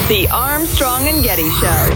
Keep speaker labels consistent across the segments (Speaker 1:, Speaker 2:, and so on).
Speaker 1: The Armstrong and Getty Show.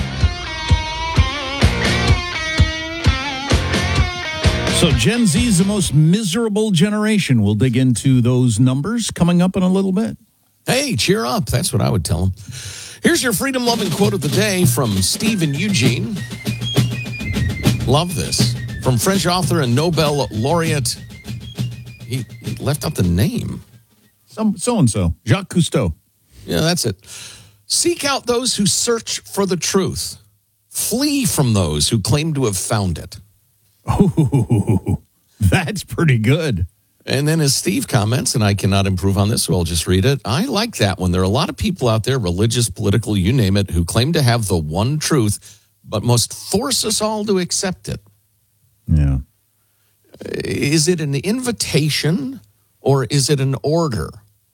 Speaker 2: So Gen Z is the most miserable generation. We'll dig into those numbers coming up in a little bit.
Speaker 3: Hey, cheer up. That's what I would tell them. Here's your freedom-loving quote of the day from Stephen Eugene. Love this. From French author and Nobel laureate. He left out the name.
Speaker 2: So-and-so. Jacques Cousteau.
Speaker 3: Yeah, that's it. Seek out those who search for the truth. Flee from those who claim to have found it.
Speaker 2: Oh, that's pretty good.
Speaker 3: And then as Steve comments, and I cannot improve on this, so I'll just read it. I like that one. There are a lot of people out there, religious, political, you name it, who claim to have the one truth, but must force us all to accept it.
Speaker 2: Yeah.
Speaker 3: Is it an invitation or is it an order?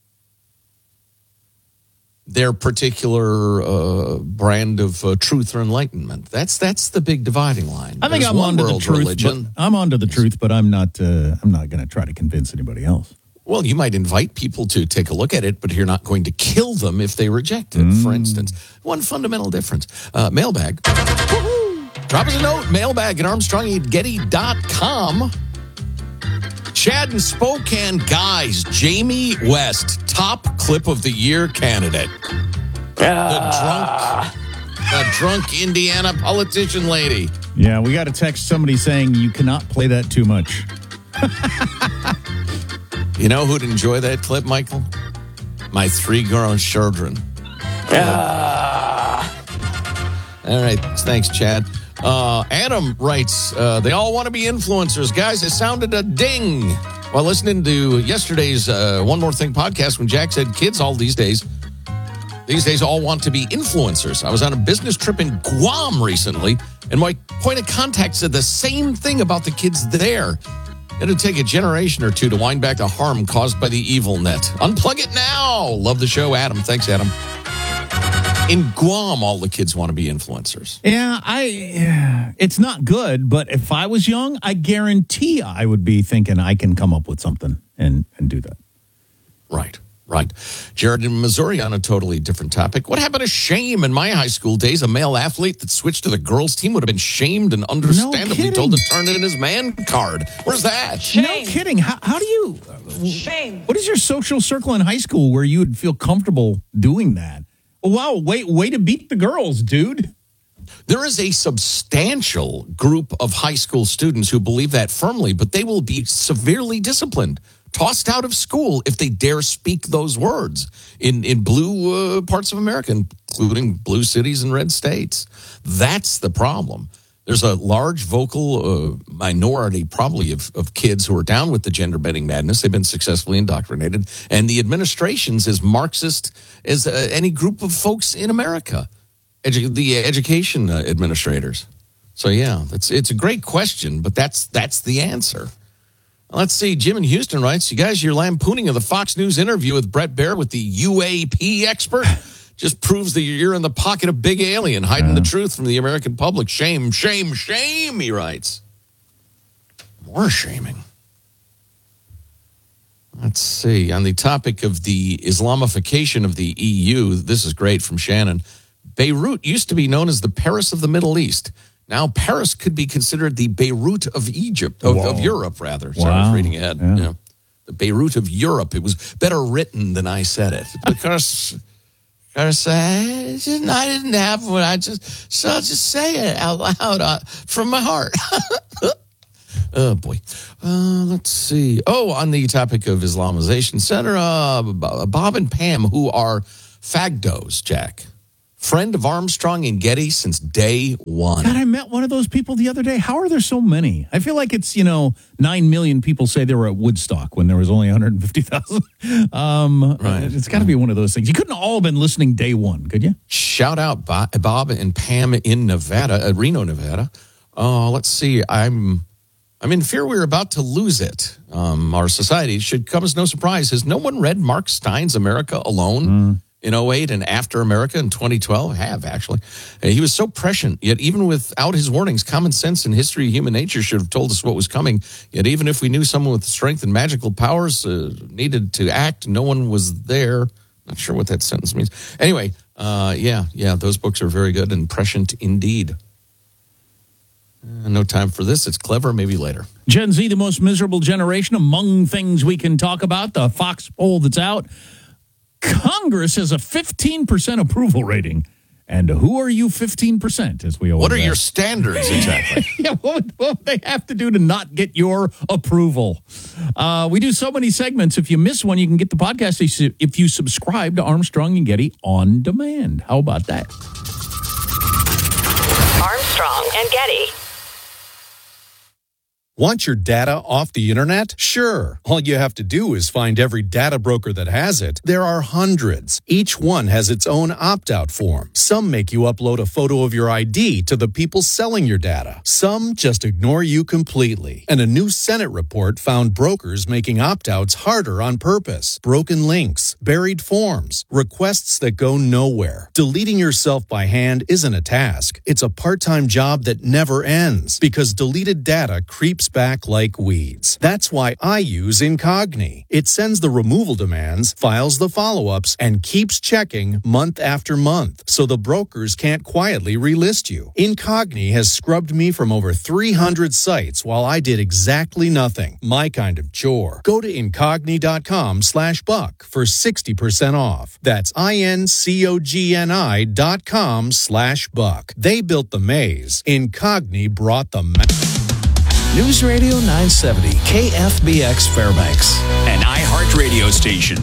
Speaker 3: Their particular brand of truth or enlightenment. That's the big dividing line.
Speaker 2: I think
Speaker 3: There's
Speaker 2: I'm
Speaker 3: one
Speaker 2: onto the
Speaker 3: world
Speaker 2: truth.
Speaker 3: religion.
Speaker 2: I'm onto the truth, but I'm not going to try to convince anybody else.
Speaker 3: Well, you might invite people to take a look at it, but you're not going to kill them if they reject it, for instance. One fundamental difference. Mailbag. Drop us a note. Mailbag at ArmstrongandGetty.com. Chad and Spokane guys, Jamie West, top clip of the year candidate. The drunk Indiana politician lady.
Speaker 2: Yeah, we got a text somebody saying you cannot play that too much.
Speaker 3: You know who'd enjoy that clip, Michael? My 3 grown children. All right, thanks, Chad. Adam writes, they all want to be influencers. Guys, it sounded a ding while listening to yesterday's One More Thing podcast when Jack said kids all these days all want to be influencers. I was on a business trip in Guam recently, and my point of contact said the same thing about the kids there. It'll take a generation or two to wind back the harm caused by the evil net. Unplug it now. Love the show, Adam. Thanks, Adam. In Guam, all the kids want to be influencers.
Speaker 2: Yeah, it's not good, but if I was young, I guarantee I would be thinking I can come up with something and do that.
Speaker 3: Right. Jared in Missouri on a totally different topic. What happened to shame in my high school days? A male athlete that switched to the girls' team would have been shamed and understandably told to turn in his man card. Where's that?
Speaker 2: Shame. No kidding. How do you... Shame. What is your social circle in high school where you would feel comfortable doing that? Wow, way to beat the girls, dude.
Speaker 3: There is a substantial group of high school students who believe that firmly, but they will be severely disciplined, tossed out of school if they dare speak those words in blue parts of America, including blue cities and red states. That's the problem. There's a large vocal minority probably of kids who are down with the gender bending madness. They've been successfully indoctrinated. And the administration's as Marxist as any group of folks in America, the education administrators. So, yeah, it's a great question, but that's the answer. Let's see. Jim in Houston writes, you guys, your lampooning of the Fox News interview with Brett Baer with the UAP expert just proves that you're in the pocket of big alien, hiding the truth from the American public. Shame, shame, shame, he writes. More shaming. Let's see. On the topic of the Islamification of the EU, this is great from Shannon. Beirut used to be known as the Paris of the Middle East. Now Paris could be considered the Beirut of Egypt, of Europe, rather. Sorry, I was reading ahead. Yeah. The Beirut of Europe. It was better written than I said it. Because I didn't have what I'll just say it out loud from my heart. Oh, boy. Let's see. Oh, on the topic of Islamization, Senator Bob and Pam, who are Fagdos, Jack. Friend of Armstrong and Getty since day one.
Speaker 2: God, I met one of those people the other day. How are there so many? I feel like it's, 9 million people say they were at Woodstock when there was only 150,000. Right. It's got to be one of those things. You couldn't all have been listening day one, could you?
Speaker 3: Shout out Bob and Pam in Nevada, Reno, Nevada. Let's see. I'm in fear we're about to lose it. Our society should come as no surprise. Has no one read Mark Stein's America Alone? In 2008 and After America in 2012? I have, actually. He was so prescient, yet even without his warnings, common sense and history of human nature should have told us what was coming. Yet even if we knew someone with strength and magical powers needed to act, no one was there. Not sure what that sentence means. Anyway, Yeah, those books are very good and prescient indeed. No time for this. It's clever. Maybe later.
Speaker 2: Gen Z, the most miserable generation. Among things we can talk about, the Fox poll that's out. Congress has a 15% approval rating. And who are you 15%, as we always
Speaker 3: What are
Speaker 2: ask.
Speaker 3: your standards, exactly?
Speaker 2: Yeah, what would they have to do to not get your approval? We do so many segments. If you miss one, you can get the podcast if you subscribe to Armstrong and Getty on demand. How about that?
Speaker 1: Armstrong and Getty.
Speaker 4: Want your data off the internet? Sure. All you have to do is find every data broker that has it. There are hundreds. Each one has its own opt-out form. Some make you upload a photo of your ID to the people selling your data. Some just ignore you completely. And a new Senate report found brokers making opt-outs harder on purpose. Broken links, buried forms, requests that go nowhere. Deleting yourself by hand isn't a task. It's a part-time job that never ends because deleted data creeps back like weeds. That's why I use Incogni. It sends the removal demands, files the follow-ups, and keeps checking month after month, so the brokers can't quietly relist you. Incogni has scrubbed me from over 300 sites while I did exactly nothing. My kind of chore. Go to Incogni.com/buck for 60% off. That's INCOGNI.com/buck. They built the maze. Incogni brought the
Speaker 5: News Radio 970, KFBX Fairbanks, an iHeartRadio station.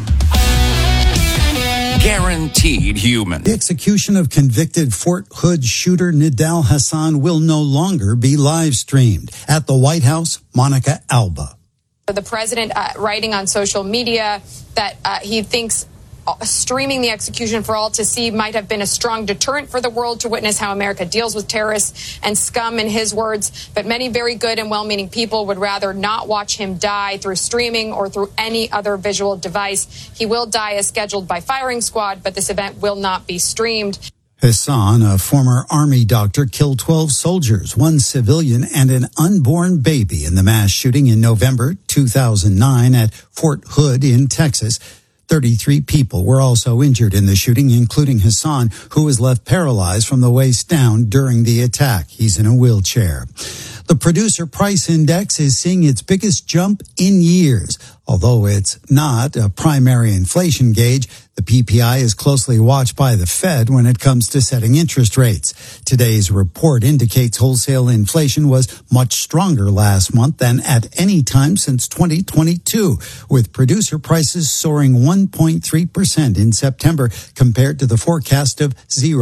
Speaker 5: Guaranteed human.
Speaker 6: The execution of convicted Fort Hood shooter Nidal Hassan will no longer be live streamed. At the White House, Monica Alba.
Speaker 7: The president writing on social media that he thinks streaming the execution for all to see might have been a strong deterrent for the world to witness how America deals with terrorists and scum, in his words. But many very good and well-meaning people would rather not watch him die through streaming or through any other visual device. He will die as scheduled by firing squad, but this event will not be streamed.
Speaker 6: Hassan, a former Army doctor, killed 12 soldiers, one civilian, and an unborn baby in the mass shooting in November 2009 at Fort Hood in Texas. 33 people were also injured in the shooting, including Hassan, who was left paralyzed from the waist down during the attack. He's in a wheelchair. The Producer Price Index is seeing its biggest jump in years. Although it's not a primary inflation gauge, the PPI is closely watched by the Fed when it comes to setting interest rates. Today's report indicates wholesale inflation was much stronger last month than at any time since 2022, with producer prices soaring 1.3% in September compared to the forecast of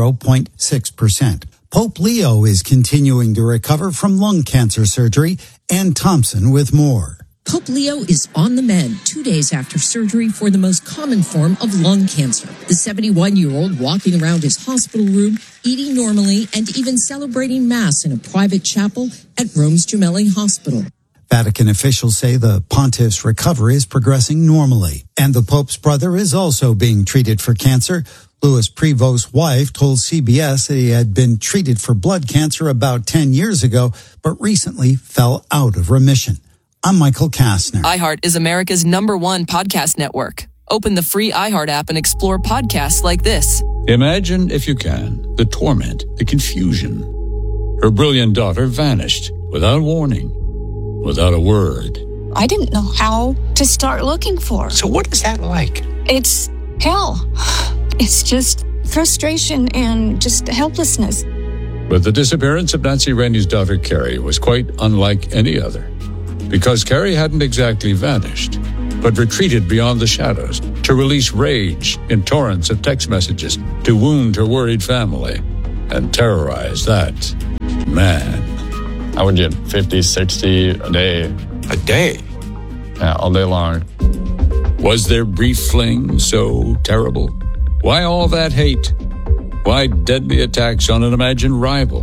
Speaker 6: 0.6%. Pope Leo is continuing to recover from lung cancer surgery. Ann Thompson with more.
Speaker 8: Pope Leo is on the mend 2 days after surgery for the most common form of lung cancer. The 71-year-old walking around his hospital room, eating normally, and even celebrating Mass in a private chapel at Rome's Gemelli Hospital.
Speaker 6: Vatican officials say the pontiff's recovery is progressing normally, and the Pope's brother is also being treated for cancer. Louis Prevost's wife told CBS that he had been treated for blood cancer about 10 years ago, but recently fell out of remission. I'm Michael Kastner.
Speaker 9: iHeart is America's #1 podcast network. Open the free iHeart app and explore podcasts like this.
Speaker 10: Imagine, if you can, the torment, the confusion. Her brilliant daughter vanished without warning, without a word.
Speaker 11: I didn't know how to start looking for her.
Speaker 5: So what is that like?
Speaker 11: It's hell. It's just frustration and just helplessness.
Speaker 10: But the disappearance of Nancy Rainey's daughter, Carrie, was quite unlike any other. Because Carrie hadn't exactly vanished, but retreated beyond the shadows to release rage in torrents of text messages, to wound her worried family and terrorize that man.
Speaker 12: I would get 50, 60 a day.
Speaker 5: A day?
Speaker 12: Yeah, all day long.
Speaker 10: Was their brief fling so terrible? Why all that hate? Why deadly attacks on an imagined rival?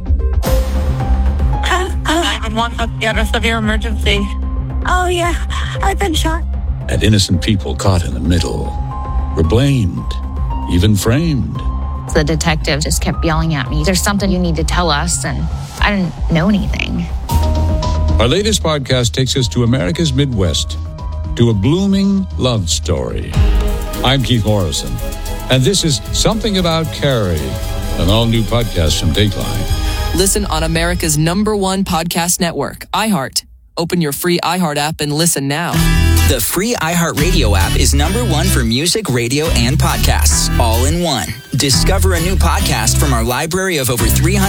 Speaker 11: 911, a severe emergency. Oh, yeah, I've been shot.
Speaker 10: And innocent people caught in the middle were blamed, even framed.
Speaker 13: The detective just kept yelling at me, "There's something you need to tell us," and I didn't know anything.
Speaker 10: Our latest podcast takes us to America's Midwest, to a blooming love story. I'm Keith Morrison. And this is Something About Carrie, an all-new podcast from Dateline.
Speaker 9: Listen on America's #1 podcast network, iHeart. Open your free iHeart app and listen now.
Speaker 14: The free iHeartRadio app is #1 for music, radio, and podcasts, all in one. Discover a new podcast from our library of over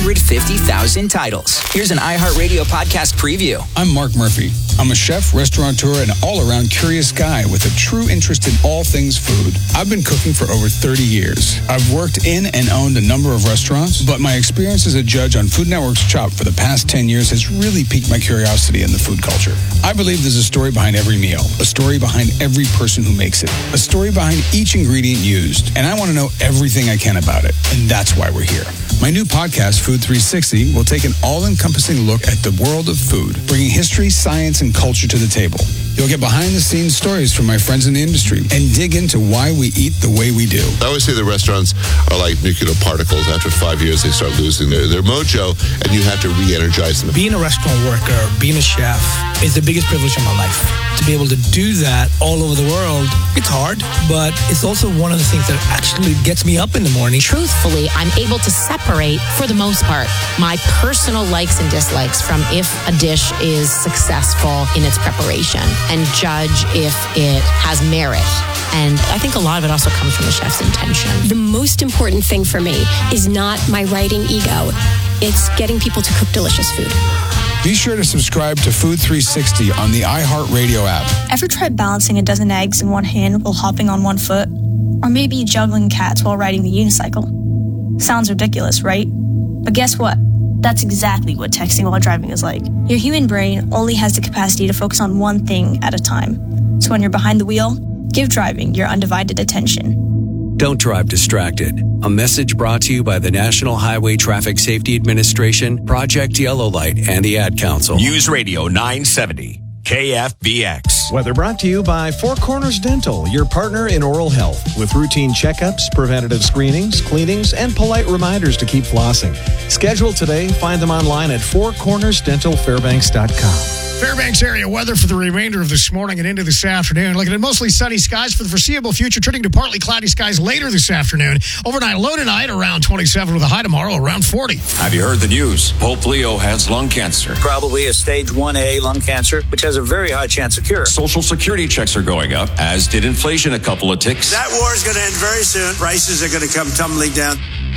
Speaker 14: 350,000 titles. Here's an iHeartRadio podcast preview.
Speaker 15: I'm Mark Murphy. I'm a chef, restaurateur, and all-around curious guy with a true interest in all things food. I've been cooking for over 30 years. I've worked in and owned a number of restaurants, but my experience as a judge on Food Network's Chopped for the past 10 years has really piqued my curiosity in the food culture. I believe there's a story behind every meal, a story behind every person who makes it, a story behind each ingredient used, and I want to know everything I can about it, and that's why we're here. My new podcast, Food 360, will take an all-encompassing look at the world of food, bringing history, science, and culture to the table. You'll get behind-the-scenes stories from my friends in the industry and dig into why we eat the way we do.
Speaker 16: I always say the restaurants are like nuclear particles. After 5 years, they start losing their mojo, and you have to re-energize them.
Speaker 17: Being a restaurant worker, being a chef, is the biggest privilege of my life. To be able to do that all over the world, it's hard, but it's also one of the things that actually gets me up in the morning.
Speaker 18: Truthfully, I'm able to separate, for the most part, my personal likes and dislikes from if a dish is successful in its preparation and judge if it has merit. And I think a lot of it also comes from the chef's intention.
Speaker 19: The most important thing for me is not my writing ego. It's getting people to cook delicious food.
Speaker 15: Be sure to subscribe to Food 360 on the iHeartRadio app.
Speaker 20: Ever tried balancing a dozen eggs in one hand while hopping on one foot? Or maybe juggling cats while riding the unicycle? Sounds ridiculous, right? But guess what? That's exactly what texting while driving is like. Your human brain only has the capacity to focus on one thing at a time. So when you're behind the wheel, give driving your undivided attention.
Speaker 21: Don't drive distracted. A message brought to you by the National Highway Traffic Safety Administration, Project Yellow Light, and the Ad Council.
Speaker 5: News Radio 970, KFBX.
Speaker 22: Weather brought to you by Four Corners Dental, your partner in oral health, with routine checkups, preventative screenings, cleanings, and polite reminders to keep flossing. Schedule today. Find them online at fourcornersdentalfairbanks.com.
Speaker 23: Fairbanks area weather for the remainder of this morning and into this afternoon. Looking at mostly sunny skies for the foreseeable future, turning to partly cloudy skies later this afternoon. Overnight low tonight around 27 with a high tomorrow around 40.
Speaker 5: Have you heard the news? Pope Leo has lung cancer.
Speaker 24: Probably a stage 1A lung cancer, which has a very high chance of cure.
Speaker 5: Social Security checks are going up, as did inflation a couple of ticks.
Speaker 25: That war is going to end very soon. Prices are going to come tumbling down.